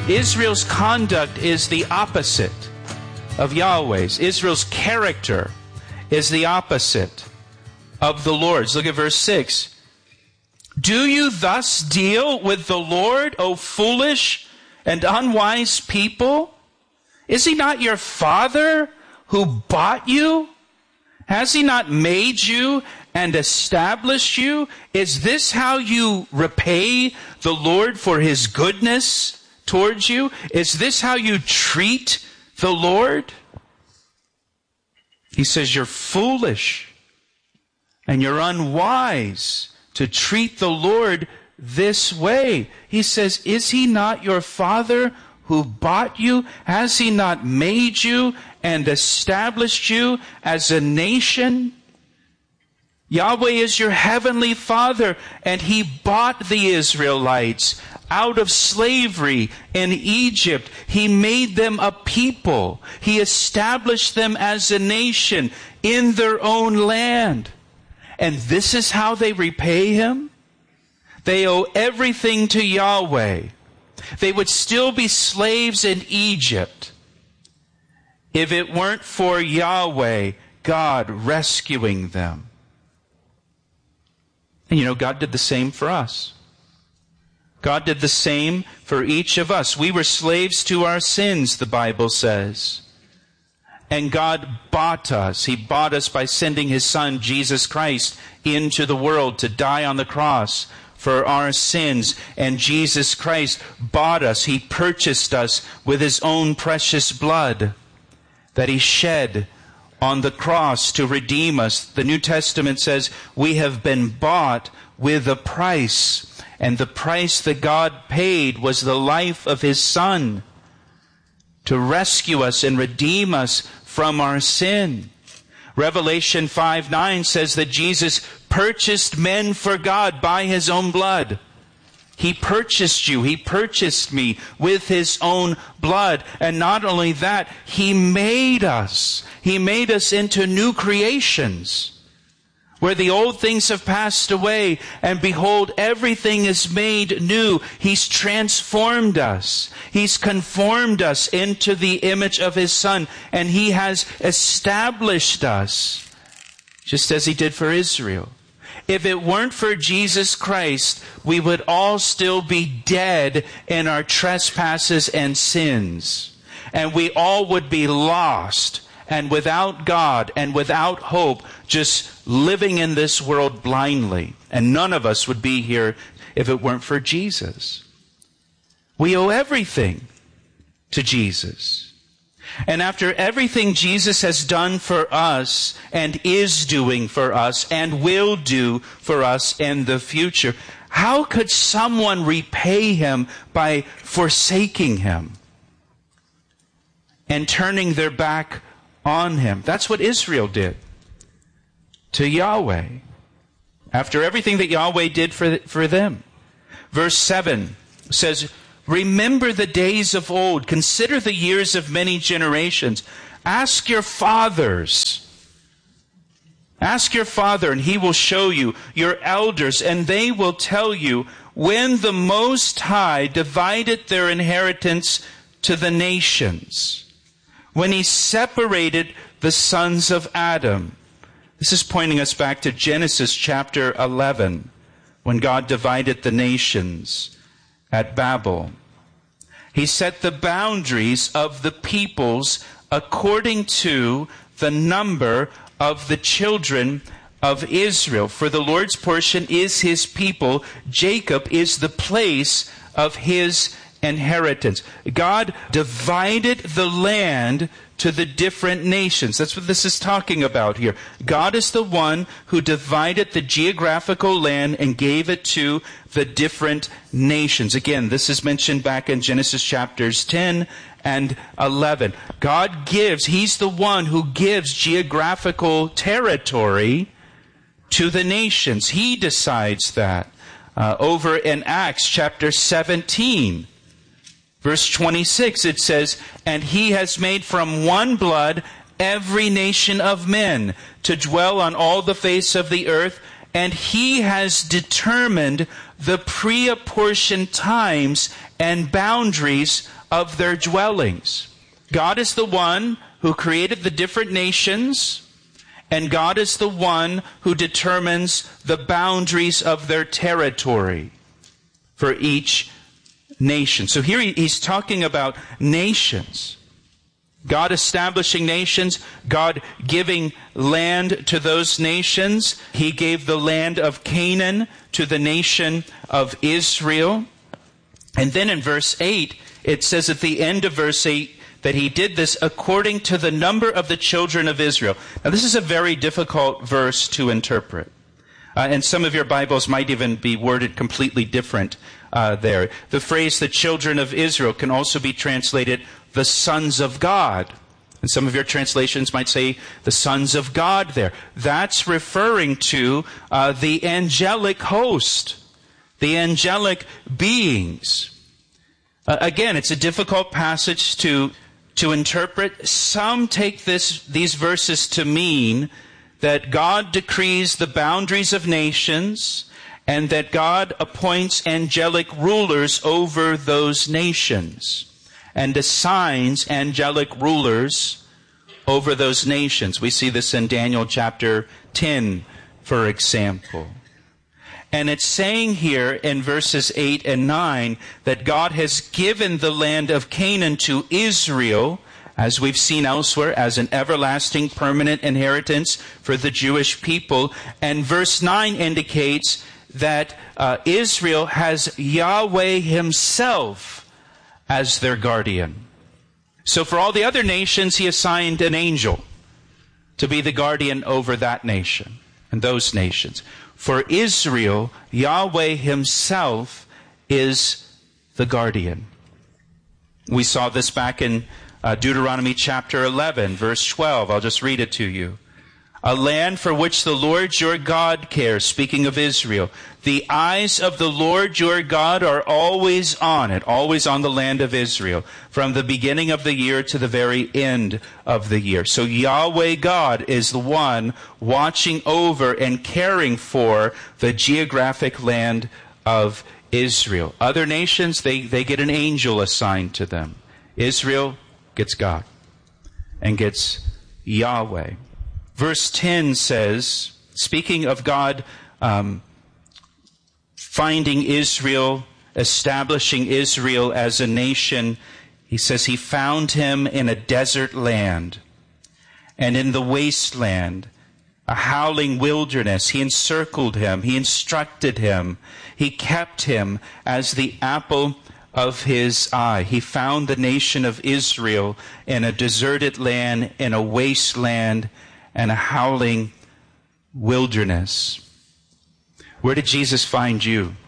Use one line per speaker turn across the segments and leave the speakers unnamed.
Israel's conduct is the opposite of Yahweh's. Israel's character is the opposite of the Lord's. Look at verse 6. Do you thus deal with the Lord, O foolish and unwise people? Is he not your father who bought you? Has he not made you and established you? Is this how you repay the Lord for his goodness towards you? Is this how you treat the Lord? He says you're foolish and you're unwise to treat the Lord this way. He says, is he not your father who bought you? Has he not made you and established you as a nation? Yahweh is your heavenly Father, and he bought the Israelites out of slavery in Egypt. He made them a people. He established them as a nation in their own land. And this is how they repay him? They owe everything to Yahweh. They would still be slaves in Egypt if it weren't for Yahweh, God, rescuing them. And you know, God did the same for us. God did the same for each of us. We were slaves to our sins, the Bible says. And God bought us. He bought us by sending his Son, Jesus Christ, into the world to die on the cross for our sins. And Jesus Christ bought us. He purchased us with his own precious blood that he shed on the cross to redeem us. The New Testament says we have been bought with a price. And the price that God paid was the life of his Son to rescue us and redeem us from our sin. Revelation 5:9 says that Jesus purchased men for God by his own blood. He purchased you. He purchased me with his own blood. And not only that, he made us. He made us into new creations, where the old things have passed away, and behold, everything is made new. He's transformed us. He's conformed us into the image of his Son, and he has established us, just as he did for Israel. If it weren't for Jesus Christ, we would all still be dead in our trespasses and sins. And we all would be lost and without God and without hope, just living in this world blindly. And none of us would be here if it weren't for Jesus. We owe everything to Jesus. And after everything Jesus has done for us and is doing for us and will do for us in the future, how could someone repay him by forsaking him and turning their back on him? That's what Israel did to Yahweh after everything that Yahweh did for them. Verse 7 says, remember the days of old. Consider the years of many generations. Ask your fathers. Ask your father, and he will show you. Your elders, and they will tell you, when the Most High divided their inheritance to the nations, when he separated the sons of Adam. This is pointing us back to Genesis chapter 11, when God divided the nations at Babel. He set the boundaries of the peoples according to the number of the children of Israel. For the Lord's portion is his people. Jacob is the place of his inheritance. God divided the land to the different nations. That's what this is talking about here. God is the one who divided the geographical land and gave it to the different nations. Again, this is mentioned back in Genesis chapters 10 and 11. God gives, he's the one who gives geographical territory to the nations. He decides that. Over in Acts chapter 17, verse 26, it says, and he has made from one blood every nation of men to dwell on all the face of the earth, and he has determined the pre-apportioned times and boundaries of their dwellings. God is the one who created the different nations, and God is the one who determines the boundaries of their territory for each nation. So here he's talking about nations. God establishing nations, God giving land to those nations. He gave the land of Canaan to the nation of Israel. And then in verse 8, it says at the end of verse 8, that he did this according to the number of the children of Israel. Now, this is a very difficult verse to interpret. And some of your Bibles might even be worded completely different there. The phrase, the children of Israel, can also be translated, the sons of God. And some of your translations might say, the sons of God there. That's referring to the angelic host, the angelic beings. Again, it's a difficult passage to interpret. Some take these verses to mean that God decrees the boundaries of nations and that God appoints angelic rulers over those nations and assigns angelic rulers over those nations. We see this in Daniel chapter 10, for example. And it's saying here in verses 8 and 9 that God has given the land of Canaan to Israel, as we've seen elsewhere, as an everlasting permanent inheritance for the Jewish people. And verse 9 indicates that Israel has Yahweh himself as their guardian. So for all the other nations, he assigned an angel to be the guardian over that nation and those nations. For Israel, Yahweh himself is the guardian. We saw this back in Deuteronomy chapter 11, verse 12. I'll just read it to you. A land for which the Lord your God cares, speaking of Israel. The eyes of the Lord your God are always on it, always on the land of Israel, from the beginning of the year to the very end of the year. So Yahweh God is the one watching over and caring for the geographic land of Israel. Other nations, they get an angel assigned to them. Israel gets God and gets Yahweh. Verse 10 says, speaking of God finding Israel, establishing Israel as a nation, he says he found him in a desert land and in the wasteland, a howling wilderness. He encircled him. He instructed him. He kept him as the apple of his eye. He found the nation of Israel in a deserted land, in a wasteland, and a howling wilderness. Where did Jesus find you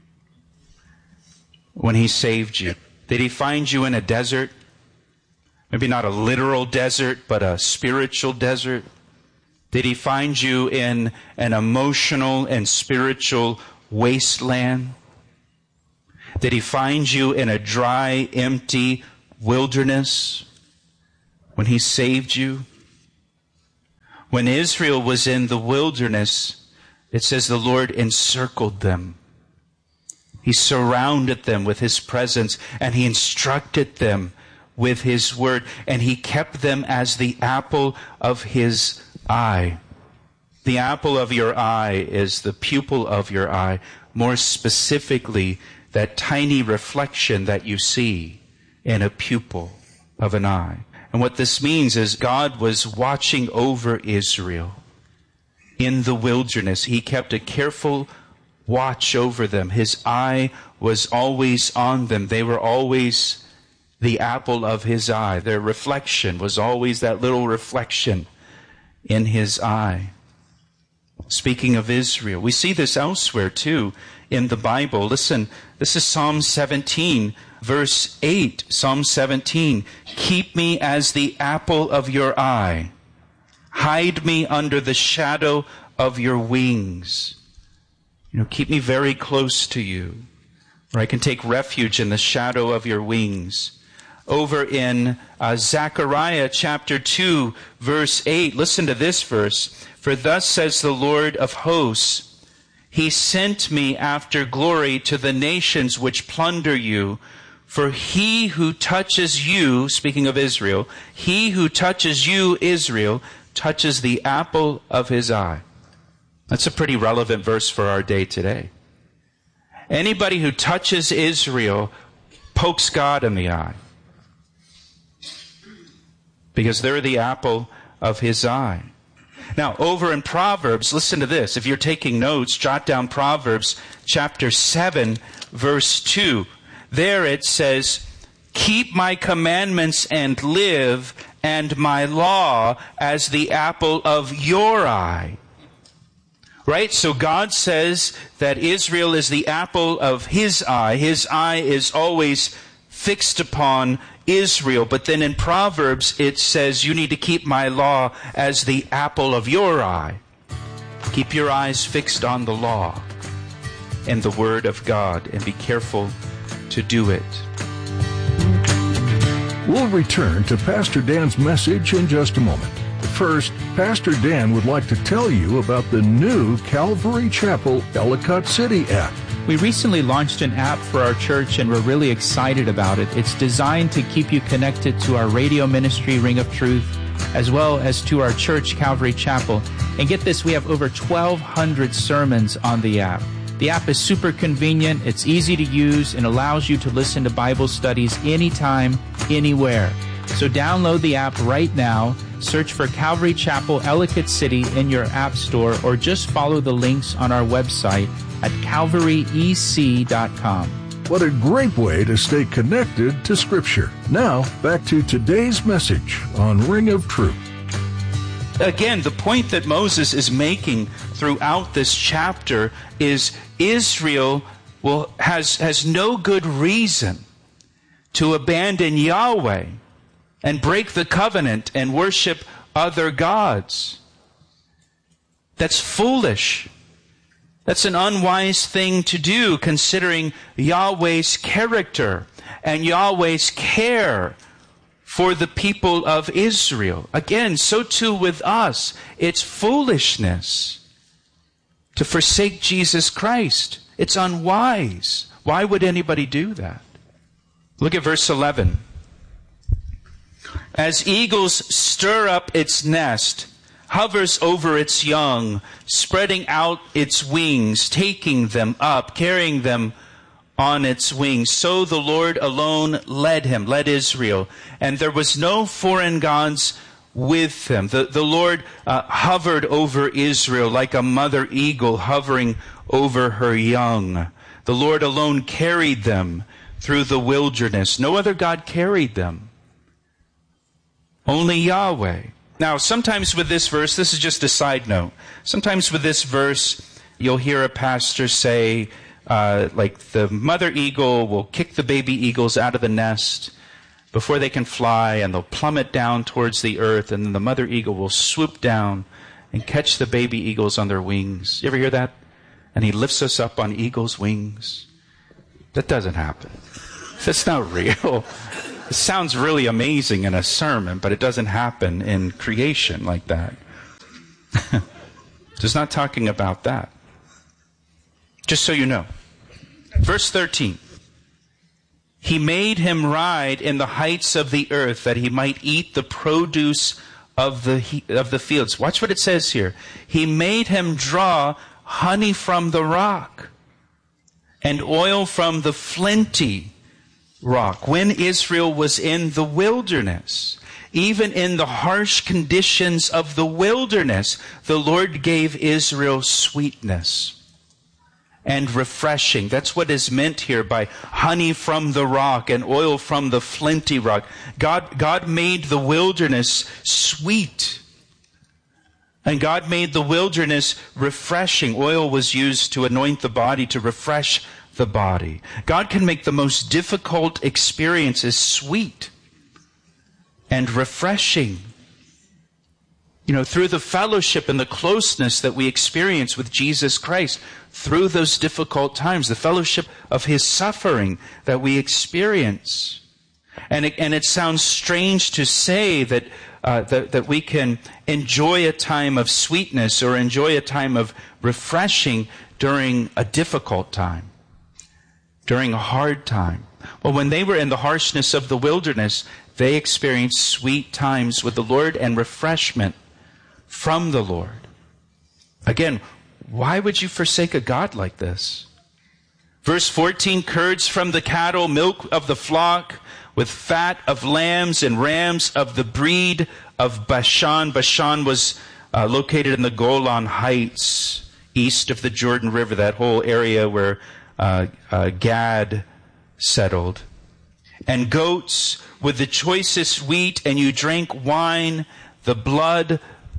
when he saved you? Did he find you in a desert? Maybe not a literal desert, but a spiritual desert. Did he find you in an emotional and spiritual wasteland? Did he find you in a dry, empty wilderness when he saved you? When Israel was in the wilderness, it says the Lord encircled them. He surrounded them with his presence, and he instructed them with his word, and he kept them as the apple of his eye. The apple of your eye is the pupil of your eye. More specifically, that tiny reflection that you see in a pupil of an eye. And what this means is God was watching over Israel in the wilderness. He kept a careful watch over them. His eye was always on them. They were always the apple of his eye. Their reflection was always that little reflection in his eye. Speaking of Israel, we see this elsewhere too in the Bible. Listen, this is Psalm 17, verse 8. Psalm 17. Keep me as the apple of your eye. Hide me under the shadow of your wings. Keep me very close to you, where I can take refuge in the shadow of your wings. Over in Zechariah chapter 2, verse 8, listen to this verse. For thus says the Lord of hosts, He sent me after glory to the nations which plunder you. For he who touches you," speaking of Israel, "he who touches you, Israel, touches the apple of his eye." That's a pretty relevant verse for our day today. Anybody who touches Israel pokes God in the eye, because they're the apple of his eye. Now, over in Proverbs, listen to this. If you're taking notes, jot down Proverbs chapter 7, verse 2. There it says, "Keep my commandments and live, and my law as the apple of your eye." Right? So God says that Israel is the apple of his eye. His eye is always fixed upon Israel. But then in Proverbs it says you need to keep my law as the apple of your eye. Keep your eyes fixed on the law and the Word of God, and be careful to do it.
We'll return to Pastor Dan's message in just a moment. First, Pastor Dan would like to tell you about the new Calvary Chapel Ellicott City app.
We recently launched an app for our church, and we're really excited about it. It's designed to keep you connected to our radio ministry, Ring of Truth, as well as to our church, Calvary Chapel. And get this, we have over 1,200 sermons on the app. The app is super convenient, it's easy to use, and allows you to listen to Bible studies anytime, anywhere. So download the app right now, search for Calvary Chapel Ellicott City in your app store, or just follow the links on our website at calvaryec.com.
What a great way to stay connected to Scripture. Now, back to today's message on Ring of Truth.
Again, the point that Moses is making throughout this chapter is Israel has no good reason to abandon Yahweh and break the covenant and worship other gods. That's foolish. That's an unwise thing to do, considering Yahweh's character and Yahweh's care for the people of Israel. Again, so too with us. It's foolishness to forsake Jesus Christ. It's unwise. Why would anybody do that? Look at verse 11. "As eagles stir up its nest, hovers over its young, spreading out its wings, taking them up, carrying them on its wings. So the Lord alone led Israel, and there was no foreign gods with him." The Lord hovered over Israel like a mother eagle hovering over her young. The Lord alone carried them through the wilderness. No other God carried them. Only Yahweh. Now, sometimes with this verse, this is just a side note. Sometimes with this verse, you'll hear a pastor say, like the mother eagle will kick the baby eagles out of the nest before they can fly, and they'll plummet down towards the earth, and then the mother eagle will swoop down and catch the baby eagles on their wings. You ever hear that? And he lifts us up on eagle's wings. That doesn't happen. That's not real. It sounds really amazing in a sermon, but it doesn't happen in creation like that. Just not talking about that. Just so you know. Verse 13. "He made him ride in the heights of the earth, that he might eat the produce of the fields." Watch what it says here. "He made him draw honey from the rock, and oil from the flinty rock." When Israel was in the wilderness, even in the harsh conditions of the wilderness, the Lord gave Israel sweetness and refreshing. That's what is meant here by honey from the rock and oil from the flinty rock. God made the wilderness sweet. And God made the wilderness refreshing. Oil was used to anoint the body, to refresh the body. God can make the most difficult experiences sweet and refreshing. You know, through the fellowship and the closeness that we experience with Jesus Christ, through those difficult times, the fellowship of his suffering that we experience. And it sounds strange to say that we can enjoy a time of sweetness or enjoy a time of refreshing during a difficult time, during a hard time. Well, when they were in the harshness of the wilderness, they experienced sweet times with the Lord and refreshment from the Lord. Again, why would you forsake a God like this? Verse 14, curds from the cattle, milk of the flock, with fat of lambs and rams of the breed of Bashan. Bashan was located in the Golan Heights, east of the Jordan River, that whole area where Gad settled. And goats with the choicest wheat, and you drank wine, the blood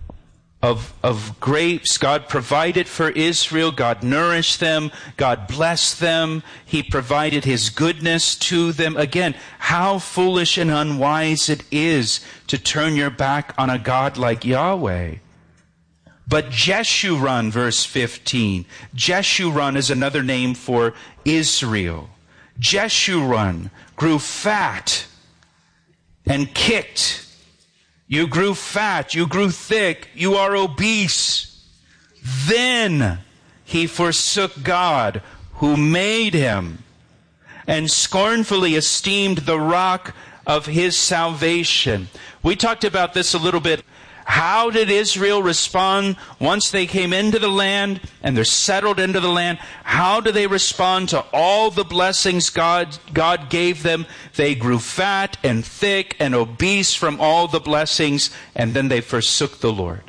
of grapes. God provided for Israel. God nourished them. God blessed them. He provided His goodness to them. Again, how foolish and unwise it is to turn your back on a God like Yahweh. But Jeshurun, verse 15. Jeshurun is another name for Israel. Jeshurun grew fat and kicked. You grew fat, you grew thick, you are obese. Then he forsook God who made him and scornfully esteemed the rock of his salvation. We talked about this a little bit. How did Israel respond once they came into the land and they're settled into the land? How do they respond to all the blessings God gave them? They grew fat and thick and obese from all the blessings, and then they forsook the Lord.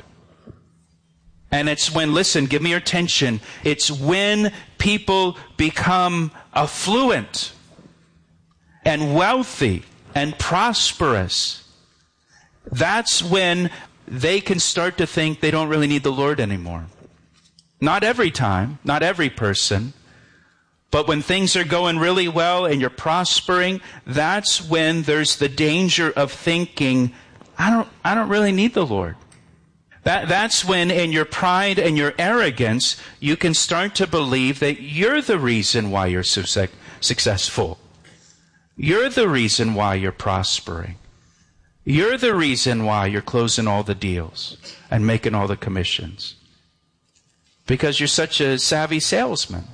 And it's when, listen, give me your attention, it's when people become affluent and wealthy and prosperous. That's when they can start to think they don't really need the Lord anymore. Not every time, not every person, but when things are going really well and you're prospering, that's when there's the danger of thinking, I don't really need the Lord. That's when in your pride and your arrogance, you can start to believe that you're the reason why you're so successful. You're the reason why you're prospering. You're the reason why you're closing all the deals and making all the commissions. Because you're such a savvy salesman.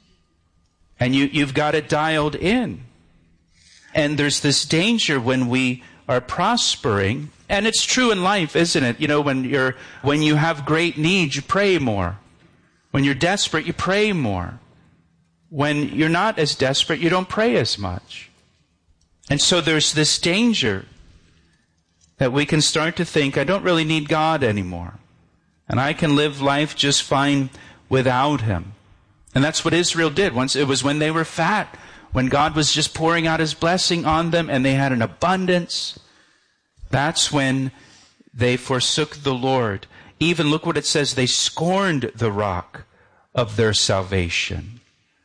And you've got it dialed in. And there's this danger when we are prospering. And it's true in life, isn't it? You know, when you have great needs, you pray more. When you're desperate, you pray more. When you're not as desperate, you don't pray as much. And so there's this danger that we can start to think, I don't really need God anymore. And I can live life just fine without Him. And that's what Israel did. Once it was when they were fat, when God was just pouring out His blessing on them and they had an abundance. That's when they forsook the Lord. Even look what it says, they scorned the rock of their salvation.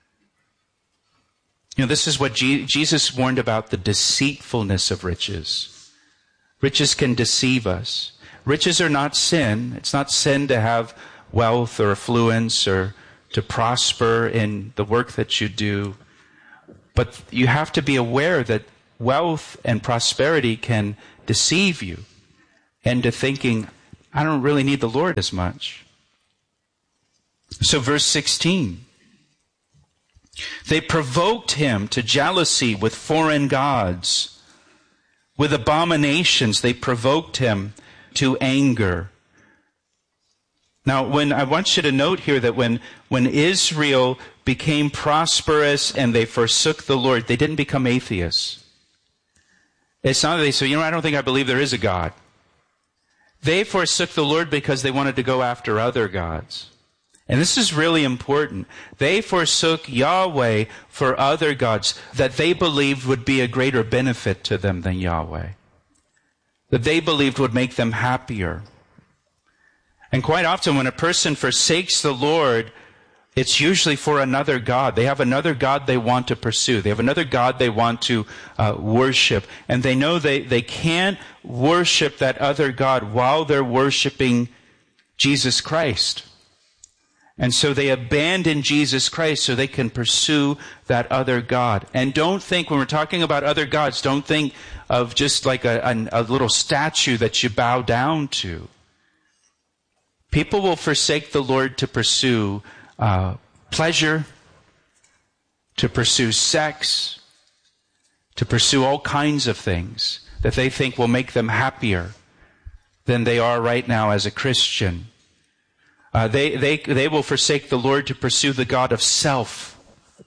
You know, this is what Jesus warned about, the deceitfulness of riches. Riches can deceive us. Riches are not sin. It's not sin to have wealth or affluence or to prosper in the work that you do. But you have to be aware that wealth and prosperity can deceive you into thinking, I don't really need the Lord as much. So verse 16. They provoked him to jealousy with foreign gods. With abominations, they provoked him to anger. Now, I want you to note here that when Israel became prosperous and they forsook the Lord, they didn't become atheists. It's not that they said, I don't think I believe there is a God. They forsook the Lord because they wanted to go after other gods. And this is really important. They forsook Yahweh for other gods that they believed would be a greater benefit to them than Yahweh. That they believed would make them happier. And quite often when a person forsakes the Lord, it's usually for another god. They have another god they want to pursue. They have another god they want to worship. And they know they can't worship that other god while they're worshiping Jesus Christ. And so they abandon Jesus Christ so they can pursue that other god. And don't think, when we're talking about other gods, don't think of just like a little statue that you bow down to. People will forsake the Lord to pursue pleasure, to pursue sex, to pursue all kinds of things that they think will make them happier than they are right now as a Christian. They will forsake the Lord to pursue the God of self.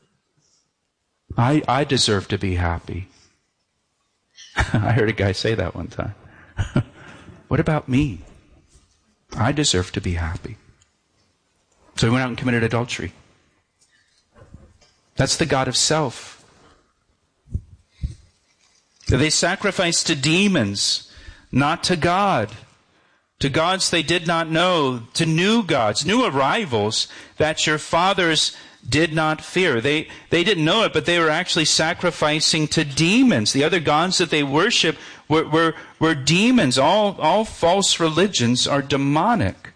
I deserve to be happy. I heard a guy say that one time. What about me? I deserve to be happy. So he went out and committed adultery. That's the God of self. They sacrificed to demons, not to God. To gods they did not know, to new gods, new arrivals that your fathers did not fear. They didn't know it, but they were actually sacrificing to demons. The other gods that they worship were demons. All false religions are demonic.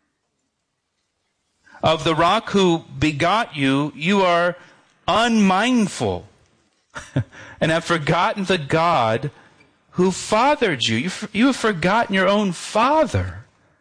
Of the rock who begot you, you are unmindful and have forgotten the God who fathered you. You have forgotten your own father.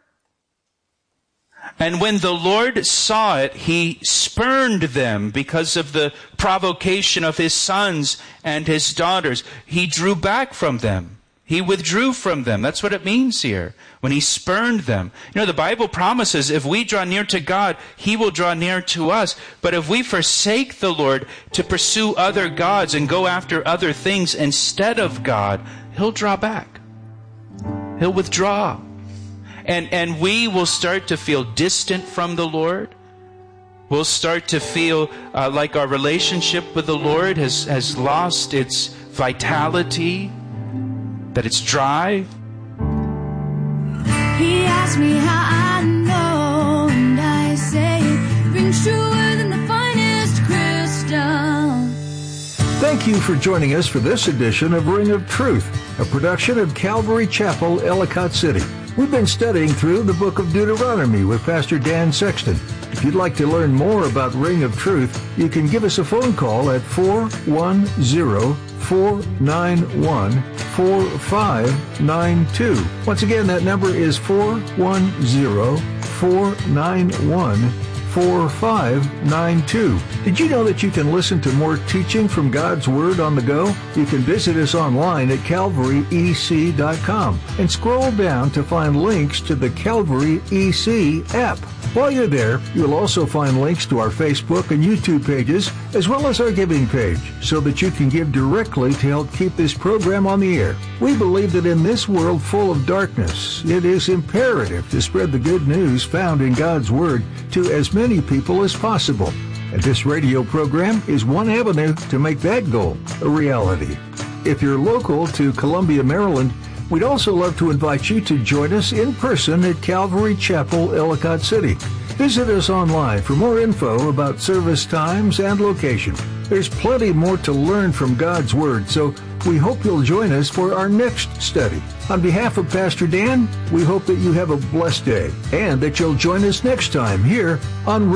And when the Lord saw it, he spurned them because of the provocation of his sons and his daughters. He drew back from them. He withdrew from them. That's what it means here, when he spurned them. You know, the Bible promises if we draw near to God, he will draw near to us. But if we forsake the Lord to pursue other gods and go after other things instead of God, he'll draw back. He'll withdraw. And we will start to feel distant from the Lord. We'll start to feel like our relationship with the Lord has lost its vitality, that it's dry.
He asked me how I know, and I say it rings truer than the finest crystal.
Thank you for joining us for this edition of Ring of Truth, a production of Calvary Chapel, Ellicott City. We've been studying through the book of Deuteronomy with Pastor Dan Sexton. If you'd like to learn more about Ring of Truth, you can give us a phone call at 410-491-4592. Once again, that number is 410-491-4592. Did you know that you can listen to more teaching from God's Word on the go? You can visit us online at calvaryec.com and scroll down to find links to the Calvary EC app. While you're there, you'll also find links to our Facebook and YouTube pages, as well as our giving page, so that you can give directly to help keep this program on the air. We believe that in this world full of darkness, it is imperative to spread the good news found in God's Word to as many people as possible. And this radio program is one avenue to make that goal a reality. If you're local to Columbia, Maryland, we'd also love to invite you to join us in person at Calvary Chapel, Ellicott City. Visit us online for more info about service times and location. There's plenty more to learn from God's Word, so we hope you'll join us for our next study. On behalf of Pastor Dan, we hope that you have a blessed day and that you'll join us next time here on